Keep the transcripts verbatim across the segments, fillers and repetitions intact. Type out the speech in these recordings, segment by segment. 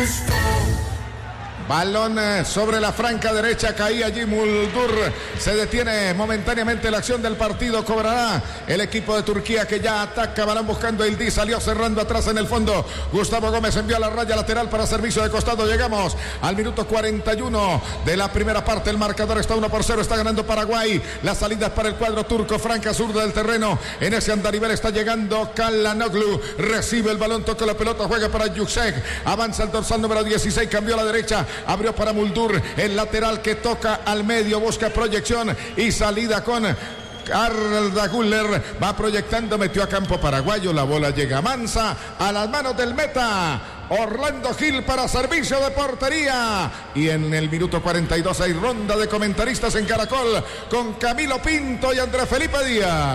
Balón sobre la franca derecha, caía allí Muldur, se detiene momentáneamente la acción del partido, cobrará el equipo de Turquía que ya ataca, balón buscando Yildiz, salió cerrando atrás en el fondo, Gustavo Gómez envió a la raya lateral para servicio de costado, llegamos al minuto cuarenta y uno de la primera parte, el marcador está uno por cero, está ganando Paraguay, la salida es para el cuadro turco, franca zurda del terreno, en ese andarivel está llegando Calhanoglu, recibe el balón, toca la pelota, juega para Yüksek, avanza el dorsal número dieciséis, cambió a la derecha, abrió para Muldur, el lateral que toca al medio, busca proyección y salida con Arda Güler, va proyectando, metió a campo paraguayo, la bola llega mansa a las manos del meta Orlando Gil para servicio de portería, y en el minuto cuarenta y dos hay ronda de comentaristas en Caracol con Camilo Pinto y Andrés Felipe Díaz.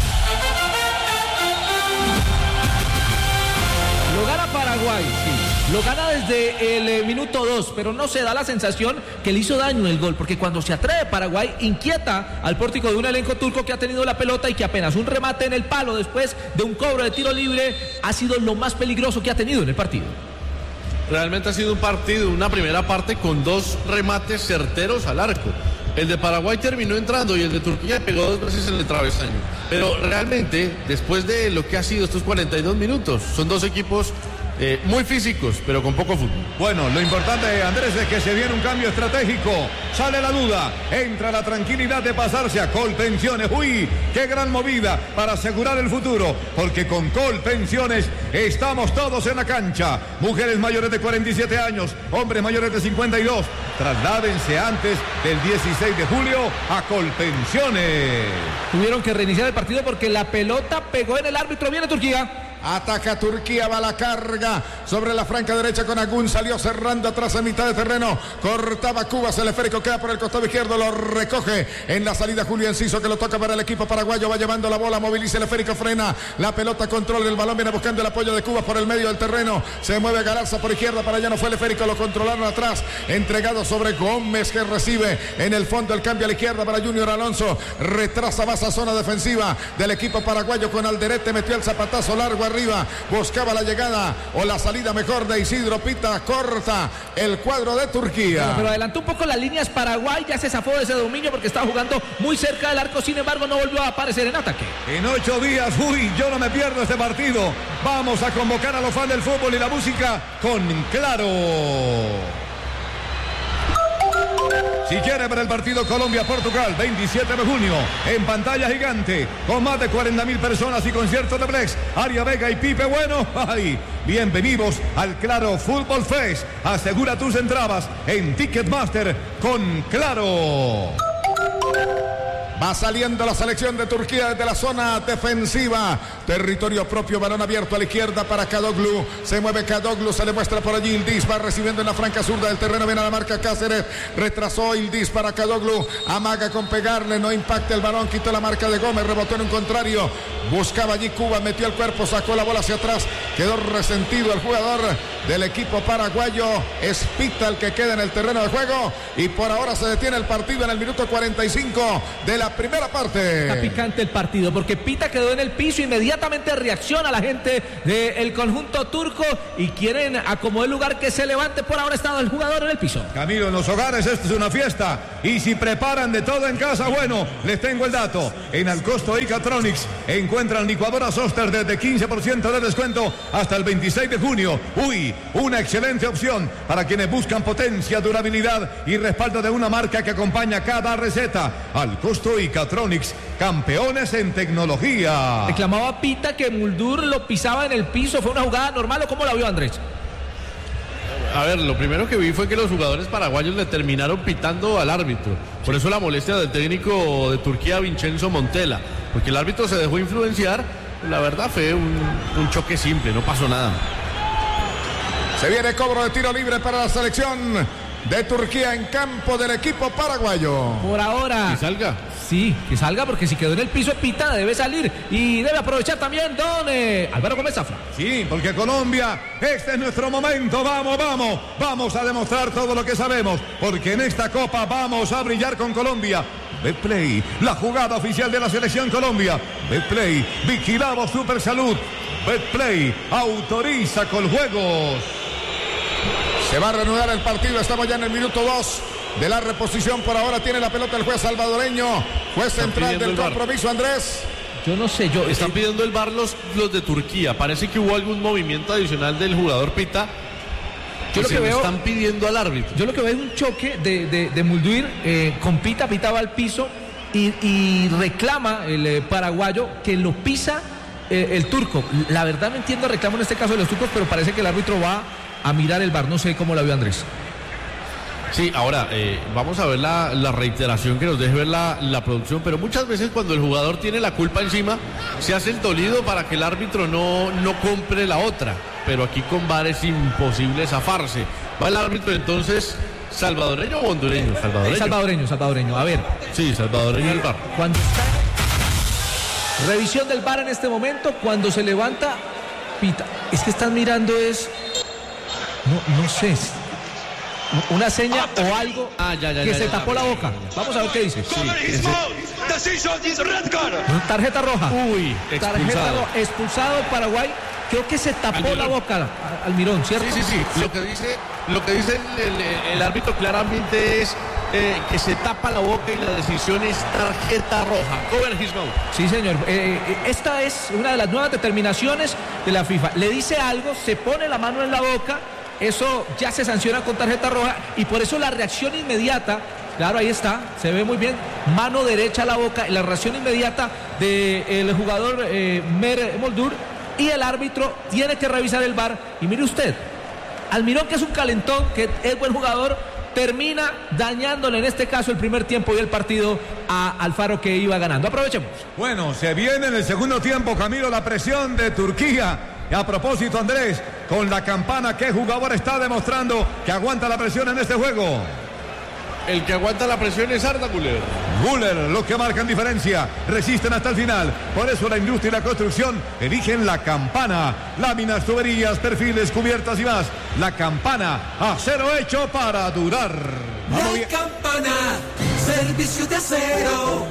Lo gana Paraguay, sí. Lo gana desde el eh, minuto dos, pero no se da la sensación que le hizo daño el gol, porque cuando se atreve Paraguay, inquieta al pórtico de un elenco turco que ha tenido la pelota y que apenas un remate en el palo después de un cobro de tiro libre ha sido lo más peligroso que ha tenido en el partido. Realmente ha sido un partido, una primera parte con dos remates certeros al arco. El de Paraguay terminó entrando y el de Turquía pegó dos veces en el travesaño. Pero realmente, después de lo que ha sido estos cuarenta y dos minutos, son dos equipos eh, muy físicos, pero con poco fútbol. Bueno, lo importante, Andrés, es que se viene un cambio estratégico. Sale la duda, entra la tranquilidad de pasarse a Colpensiones. ¡Uy! ¡Qué gran movida para asegurar el futuro! Porque con Colpensiones estamos todos en la cancha. Mujeres mayores de cuarenta y siete años, hombres mayores de cincuenta y dos. Trasládense antes del dieciséis de julio a Colpensiones. Tuvieron que reiniciar el partido porque la pelota pegó en el árbitro. Viene Turquía. Ataca Turquía, va la carga sobre la franca derecha con Agún, salió cerrando atrás en mitad de terreno, cortaba Cubas, el esférico queda por el costado izquierdo, lo recoge en la salida Julio Enciso que lo toca para el equipo paraguayo, va llevando la bola, moviliza el esférico, frena la pelota, controla el balón, viene buscando el apoyo de Cubas por el medio del terreno, se mueve Galarza por izquierda, para allá no fue el esférico, lo controlaron atrás, entregado sobre Gómez que recibe en el fondo el cambio a la izquierda para Junior Alonso, retrasa más a zona defensiva del equipo paraguayo con Alderete, metió el zapatazo largo arriba, buscaba la llegada o la salida mejor de Isidro Pita, corta el cuadro de Turquía. Pero, pero adelantó un poco las líneas Paraguay, ya se zafó de ese dominio porque estaba jugando muy cerca del arco, sin embargo no volvió a aparecer en ataque. En ocho días, uy, yo no me pierdo este partido. Vamos a convocar a los fans del fútbol y la música con Claro. Si quiere ver el partido Colombia-Portugal, veintisiete de junio, en pantalla gigante, con más de cuarenta mil personas y conciertos de Blex, Aria Vega y Pipe Bueno, ¡ay! Bienvenidos al Claro Fútbol Fest. Asegura tus entradas en Ticketmaster con Claro. Va saliendo la selección de Turquía desde la zona defensiva. Territorio propio, balón abierto a la izquierda para Kadoglu. Se mueve Kadoglu, se le muestra por allí Yildiz. Va recibiendo en la franca zurda del terreno. Viene a la marca Cáceres. Retrasó Yildiz para Kadoglu. Amaga con pegarle, no impacta el balón. Quitó la marca de Gómez, rebotó en un contrario. Buscaba allí Cuba, metió el cuerpo, sacó la bola hacia atrás. Quedó resentido el jugador del equipo paraguayo. Es Pita el que queda en el terreno de juego. Y por ahora se detiene el partido en el minuto cuarenta y cinco de la primera parte. Está picante el partido porque Pita quedó en el piso, inmediatamente reacciona la gente del conjunto turco y quieren acomodar el lugar, que se levante. Por ahora está el jugador en el piso. Camilo, en los hogares esto es una fiesta y si preparan de todo en casa, bueno, les tengo el dato. En Alcosto Icatronics encuentran licuadoras Oster desde quince por ciento de descuento hasta el veintiséis de junio. Uy, una excelente opción para quienes buscan potencia, durabilidad y respaldo de una marca que acompaña cada receta. Alcosto Icatronics, campeones en tecnología. Reclamaba Pita que Muldur lo pisaba en el piso. ¿Fue una jugada normal o cómo la vio Andrés? A ver, lo primero que vi fue que los jugadores paraguayos le terminaron pitando al árbitro. Por eso la molestia del técnico de Turquía, Vincenzo Montella, porque el árbitro se dejó influenciar. La verdad fue un, un choque simple, no pasó nada. Se viene cobro de tiro libre para la selección de Turquía en campo del equipo paraguayo. Por ahora. Que salga. Sí, que salga, porque si quedó en el piso Pita debe salir y debe aprovechar también don eh, Álvaro Gómez Zafra. Sí, porque Colombia, este es nuestro momento. Vamos, vamos, vamos a demostrar todo lo que sabemos, porque en esta Copa vamos a brillar con Colombia. Betplay, la jugada oficial de la selección Colombia. Betplay, vigilamos Super Salud. Betplay, autoriza Coljuegos. Se va a reanudar el partido. Estamos ya en el minuto dos de la reposición. Por ahora tiene la pelota el juez salvadoreño. Juez central del compromiso, Andrés. Yo no sé, yo... Están pidiendo el V A R los, los de Turquía. Parece que hubo algún movimiento adicional del jugador Pita. Yo lo que veo, están pidiendo al árbitro. Yo lo que veo es un choque de, de, de Mulduir eh, con Pita, Pita va al piso y, y reclama el eh, paraguayo que lo pisa eh, el turco. La verdad no entiendo el reclamo en este caso de los turcos, pero parece que el árbitro va a mirar el V A R. No sé cómo la vio Andrés. Sí, ahora eh, vamos a ver la, la reiteración que nos deje ver la, la producción, pero muchas veces cuando el jugador tiene la culpa encima, se hace el dolido para que el árbitro no, no compre la otra. Pero aquí con V A R es imposible zafarse. Va el árbitro entonces, ¿salvadoreño o hondureño? Salvadoreño. Salvadoreño, salvadoreño. A ver. Sí, salvadoreño el V A R. Cuando está... Revisión del V A R en este momento, cuando se levanta, Pita. Es que están mirando es... No, no sé... Una seña o algo ah, ya, ya, que ya, se ya, tapó ya, la ya, boca. ya, ya. Vamos a ver qué dice. Sí, tarjeta roja. Uy, tarjeta expulsado. roja. Expulsado Paraguay. Creo que se tapó Almirón. la boca al Mirón, ¿cierto? Sí, sí, sí. Lo que dice, lo que dice el, el, el árbitro claramente es eh, que se tapa la boca y la decisión es tarjeta roja. Cover his mouth. Sí, señor. Eh, esta es una de las nuevas determinaciones de la FIFA. Le dice algo, se pone la mano en la boca. Eso ya se sanciona con tarjeta roja y por eso la reacción inmediata, claro, ahí está, se ve muy bien, mano derecha a la boca, la reacción inmediata del jugador eh, Mer Muldur, y el árbitro tiene que revisar el V A R. Y mire usted, Almirón, que es un calentón, que es buen jugador, termina dañándole en este caso el primer tiempo y el partido a Alfaro, que iba ganando. Aprovechemos. Bueno, se viene en el segundo tiempo, Camilo, la presión de Turquía. Y a propósito, Andrés, con la campana, ¿qué jugador está demostrando que aguanta la presión en este juego? El que aguanta la presión es Arda Güler. Güler, lo que marcan diferencia, resisten hasta el final. Por eso la industria y la construcción eligen la campana. Láminas, tuberías, perfiles, cubiertas y más. La campana, acero hecho para durar. Vamos la campana, servicio de acero.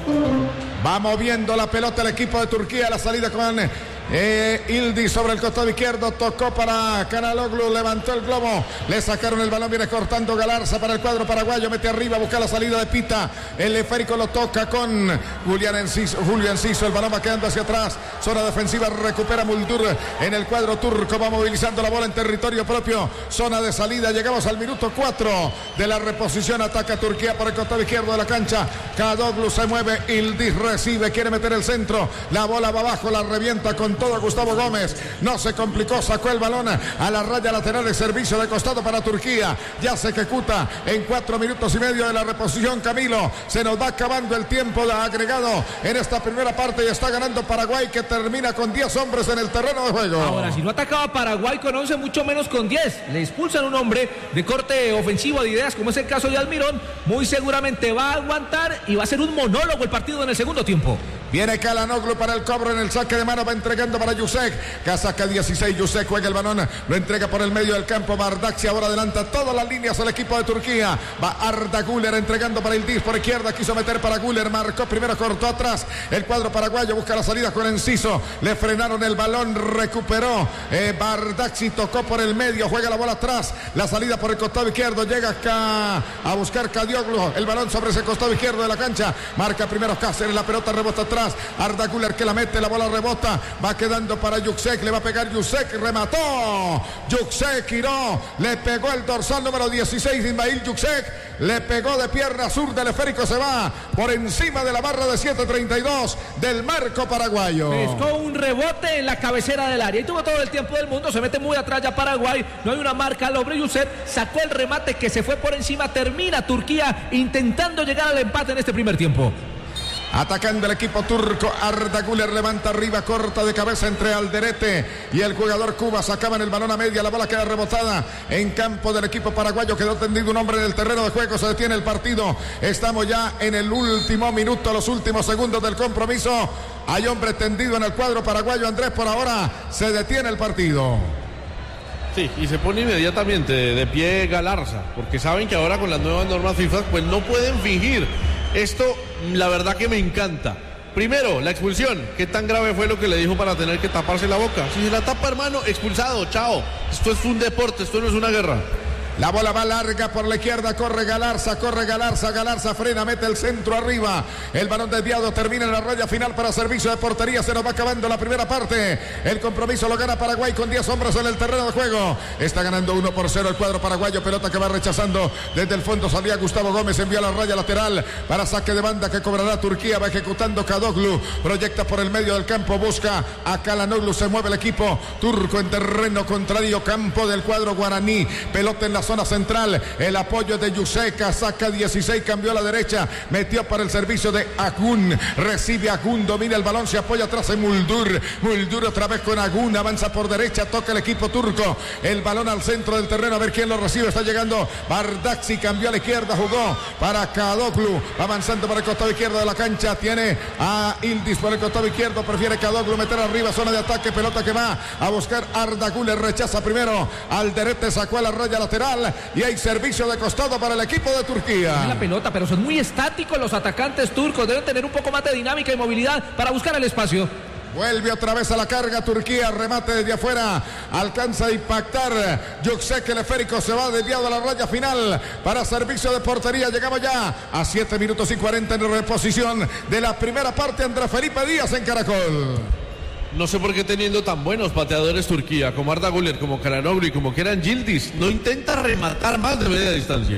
Va moviendo la pelota el equipo de Turquía, la salida con eh, Ildi sobre el costado izquierdo, tocó para Canaloglu, levantó el globo, le sacaron el balón, viene cortando Galarza para el cuadro paraguayo, mete arriba, busca la salida de Pita, el esférico lo toca con Julián Enciso, Julio Enciso, el balón va quedando hacia atrás, zona defensiva, recupera Muldur en el cuadro turco, va movilizando la bola en territorio propio, zona de salida, llegamos al minuto cuatro de la reposición, ataca Turquía por el costado izquierdo de la cancha, Canaloglu se mueve, Ildi recibe, quiere meter el centro, la bola va abajo, la revienta con todo Gustavo Gómez, no se complicó, sacó el balón a la raya lateral de servicio de costado para Turquía, ya se ejecuta en cuatro minutos y medio de la reposición. Camilo, se nos va acabando el tiempo de agregado en esta primera parte y está ganando Paraguay, que termina con diez hombres en el terreno de juego. Ahora, si no atacaba Paraguay con once, mucho menos con diez, le expulsan un hombre de corte ofensivo de ideas, como es el caso de Almirón, muy seguramente va a aguantar y va a ser un monólogo el partido en el segundo tiempo. Viene Canaloglu para el cobro en el saque de mano, va entregando para Yusek, casaca dieciséis, Yusek juega el balón, lo entrega por el medio del campo, Bardakci ahora adelanta todas las líneas al equipo de Turquía, va Arda Güler entregando para el Diz por izquierda, quiso meter para Güler, marcó primero, cortó atrás, el cuadro paraguayo busca la salida con Enciso, le frenaron el balón, recuperó eh, Bardakci, tocó por el medio, juega la bola atrás, la salida por el costado izquierdo, llega acá a buscar Cadioglu, el balón sobre ese costado izquierdo de la cancha, marca primero Cáceres, la pelota rebota atrás, Arda Güler que la mete, la bola rebota, va quedando para Yusek, le va a pegar Yusek, remató Yusek, giró, le pegó el dorsal número dieciséis, Ismail Yusek, le pegó de pierna zurda, el esférico se va por encima de la barra de siete treinta y dos del marco paraguayo. Pescó un rebote en la cabecera del área y tuvo todo el tiempo del mundo, se mete muy atrás ya Paraguay, no hay una marca al hombre, Yusek sacó el remate que se fue por encima, termina Turquía intentando llegar al empate en este primer tiempo. Atacando el equipo turco, Arda Güler levanta arriba, corta de cabeza entre Alderete y el jugador Cuba, sacaban el balón a media, la bola queda rebotada en campo del equipo paraguayo, quedó tendido un hombre en el terreno de juego, se detiene el partido, estamos ya en el último minuto, los últimos segundos del compromiso, hay hombre tendido en el cuadro paraguayo, Andrés, por ahora se detiene el partido. Sí, y se pone inmediatamente de, de pie Galarza, porque saben que ahora con las nuevas normas FIFA pues no pueden fingir. Esto, la verdad que me encanta. Primero, la expulsión. ¿Qué tan grave fue lo que le dijo para tener que taparse la boca? Si se la tapa, hermano, expulsado, chao. Esto es un deporte, esto no es una guerra. La bola va larga por la izquierda, corre Galarza, corre Galarza, Galarza frena, mete el centro arriba. El balón desviado termina en la raya final para servicio de portería. Se nos va acabando la primera parte. El compromiso lo gana Paraguay con diez hombres en el terreno de juego. Está ganando uno por cero el cuadro paraguayo. Pelota que va rechazando desde el fondo. Salía Gustavo Gómez, envía la raya lateral para saque de banda que cobrará Turquía. Va ejecutando Kadoglu, proyecta por el medio del campo, busca a Kalanoglu. Se mueve el equipo turco en terreno contrario, campo del cuadro guaraní. Pelota en la zona central, el apoyo de Yuseca, saca dieciséis, cambió a la derecha, metió para el servicio de Agun, recibe Agun, domina el balón, se apoya atrás en Muldur, Muldur otra vez con Agun, avanza por derecha, toca el equipo turco, el balón al centro del terreno, a ver quién lo recibe, está llegando Bardakci, cambió a la izquierda, jugó para Kadoglu, avanzando por el costado izquierdo de la cancha, tiene a Ildis por el costado izquierdo, prefiere Kadoglu meter arriba, zona de ataque, pelota que va a buscar Arda Güler, rechaza primero, Alderete sacó a la raya lateral, y hay servicio de costado para el equipo de Turquía. La pelota, pero son muy estáticos los atacantes turcos. Deben tener un poco más de dinámica y movilidad para buscar el espacio. Vuelve otra vez a la carga Turquía, remate desde afuera, alcanza a impactar Yüksek, el esférico se va desviado a la raya final para servicio de portería. Llegamos ya a siete minutos y cuarenta en reposición de la primera parte. Andrés Felipe Díaz en Caracol. No sé por qué teniendo tan buenos pateadores Turquía, como Arda Güler, como Kalanoglu y como Kenan Yildiz, no intenta rematar más de media distancia.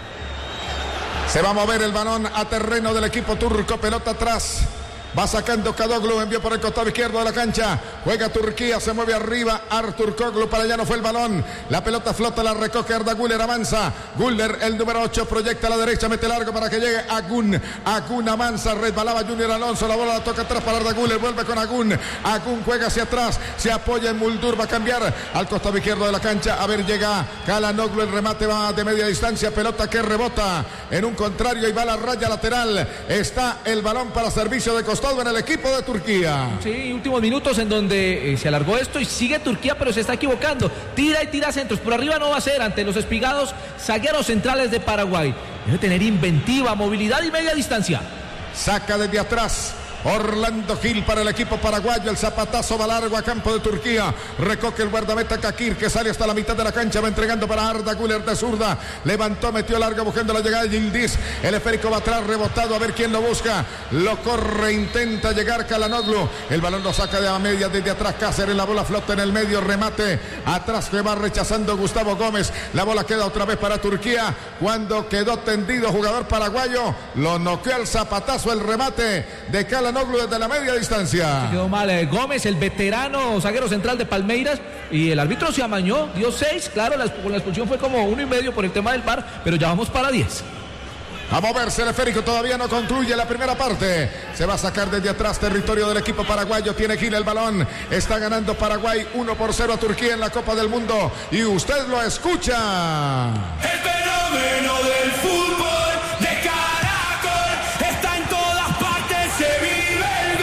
Se va a mover el balón a terreno del equipo turco, pelota atrás. Va sacando Kadoglu, envió por el costado izquierdo de la cancha. Juega Turquía, se mueve arriba Artur Koglu, para allá no fue el balón. La pelota flota, la recoge Arda Güler, avanza. Güler, el número ocho, proyecta a la derecha, mete largo para que llegue Agun. Agun avanza, resbalaba Junior Alonso, la bola la toca atrás para Arda Güler, vuelve con Agun. Agun juega hacia atrás, se apoya en Muldur, va a cambiar al costado izquierdo de la cancha. A ver, llega Kalanoglu, el remate va de media distancia, pelota que rebota en un contrario y va a la raya lateral. Está el balón para servicio de costado en el equipo de Turquía. Sí, últimos minutos en donde eh, se alargó esto y sigue Turquía, pero se está equivocando. Tira y tira centros, por arriba no va a ser ante los espigados zagueros centrales de Paraguay. Debe tener inventiva, movilidad y media distancia. Saca desde atrás Orlando Gil para el equipo paraguayo, el zapatazo va largo a campo de Turquía, recoge el guardameta Kakir que sale hasta la mitad de la cancha, va entregando para Arda Güler de zurda, levantó, metió largo buscando la llegada de Yildiz, el esférico va atrás, rebotado, a ver quién lo busca, lo corre, intenta llegar Kalanoglu, el balón lo saca de a media desde atrás Cáceres, la bola flota en el medio, remate atrás que va rechazando Gustavo Gómez, la bola queda otra vez para Turquía, cuando quedó tendido jugador paraguayo, lo noqueó el zapatazo, el remate de Kalanoglu desde la media distancia. Se quedó mal eh, Gómez, el veterano zaguero central de Palmeiras, y el árbitro se amañó, dio seis, claro, la, la expulsión fue como uno y medio por el tema del V A R, pero ya vamos para diez. A moverse el esférico, todavía no concluye la primera parte. Se va a sacar desde atrás territorio del equipo paraguayo. Tiene Gil el balón. Está ganando Paraguay uno por cero a Turquía en la Copa del Mundo. Y usted lo escucha. El fenómeno del fútbol de Caracol está en todas partes, se vive el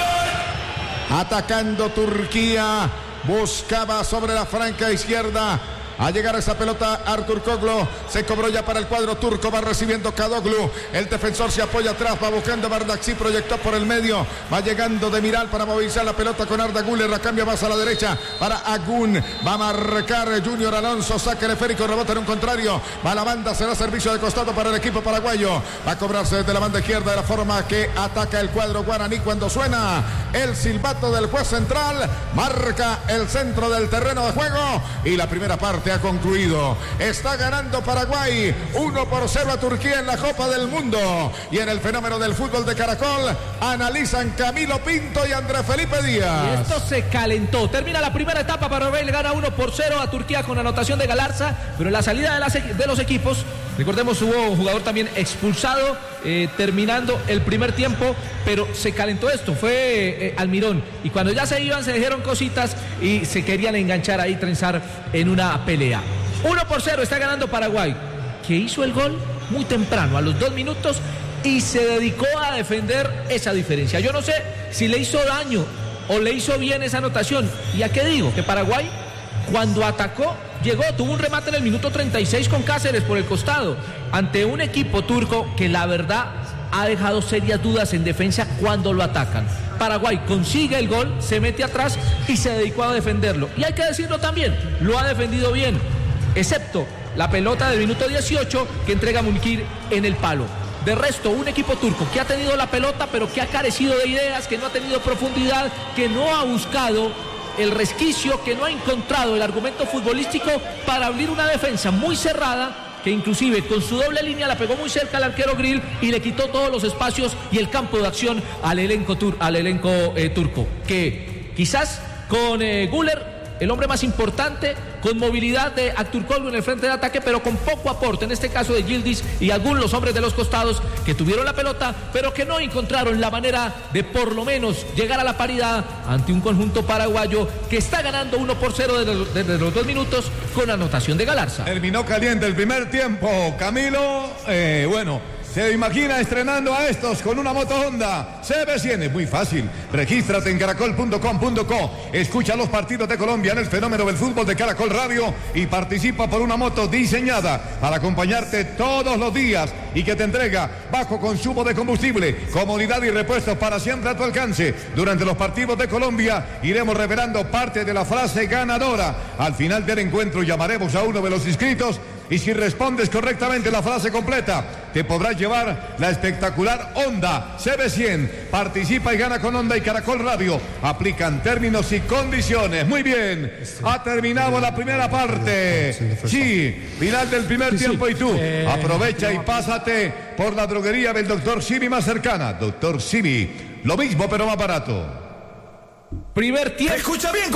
gol. Atacando Turquía. Buscaba sobre la franca izquierda. A llegar a esa pelota Artur Koglu, se cobró ya para el cuadro turco, va recibiendo Kadoglu, el defensor se apoya atrás, va buscando Bardakci, proyectó por el medio, va llegando de Miral para movilizar la pelota con Arda Güler, la cambia más a la derecha para Agun, va a marcar Junior Alonso, saca el esférico, rebota en un contrario, va a la banda, será servicio de costado para el equipo paraguayo, va a cobrarse desde la banda izquierda de la forma que ataca el cuadro guaraní cuando suena el silbato del juez central, marca el centro del terreno de juego y la primera parte ha concluido. Está ganando Paraguay uno por cero a Turquía en la Copa del Mundo. Y en el fenómeno del fútbol de Caracol analizan Camilo Pinto y Andrés Felipe Díaz. Y esto se calentó. Termina la primera etapa, Paraguay le gana uno por cero a Turquía con anotación de Galarza, pero en la salida de, las, de los equipos, recordemos, hubo un jugador también expulsado eh, terminando el primer tiempo, pero se calentó esto, fue eh, Almirón, y cuando ya se iban se dijeron cositas y se querían enganchar ahí, trenzar en una pelea. uno por cero está ganando Paraguay, que hizo el gol muy temprano, a los dos minutos, y se dedicó a defender esa diferencia. Yo no sé si le hizo daño o le hizo bien esa anotación. ¿Y a qué digo? Que Paraguay, cuando atacó, llegó, tuvo un remate en el minuto treinta y seis con Cáceres por el costado, ante un equipo turco que la verdad ha dejado serias dudas en defensa cuando lo atacan. Paraguay consigue el gol, se mete atrás y se dedicó a defenderlo. Y hay que decirlo también, lo ha defendido bien, excepto la pelota del minuto dieciocho que entrega Munkir en el palo. De resto, un equipo turco que ha tenido la pelota, pero que ha carecido de ideas, que no ha tenido profundidad, que no ha buscado el resquicio, que no ha encontrado el argumento futbolístico para abrir una defensa muy cerrada, que inclusive con su doble línea la pegó muy cerca al arquero Grill y le quitó todos los espacios y el campo de acción al elenco, tur al elenco eh, turco, que quizás con eh, Güler, el hombre más importante, con movilidad de Aktürkoğlu en el frente de ataque, pero con poco aporte, en este caso de Yildiz y algunos los hombres de los costados que tuvieron la pelota, pero que no encontraron la manera de por lo menos llegar a la paridad ante un conjunto paraguayo que está ganando uno por cero desde los, desde los dos minutos con anotación de Galarza. Terminó caliente el primer tiempo, Camilo, eh, bueno... ¿Se imagina estrenando a estos con una moto Honda? C B cien es muy fácil. Regístrate en caracol punto com punto co. Escucha los partidos de Colombia en el fenómeno del fútbol de Caracol Radio y participa por una moto diseñada para acompañarte todos los días y que te entrega bajo consumo de combustible, comodidad y repuestos para siempre a tu alcance. Durante los partidos de Colombia iremos revelando parte de la frase ganadora. Al final del encuentro llamaremos a uno de los inscritos y si respondes correctamente la frase completa, te podrás llevar la espectacular Honda C B cien. Participa y gana con Honda y Caracol Radio. Aplican términos y condiciones. Muy bien, ha terminado la primera parte. Sí, final del primer tiempo y tú aprovecha y pásate por la droguería del doctor Simi más cercana. doctor Simi, lo mismo pero más barato. Primer tiempo. Escucha bien.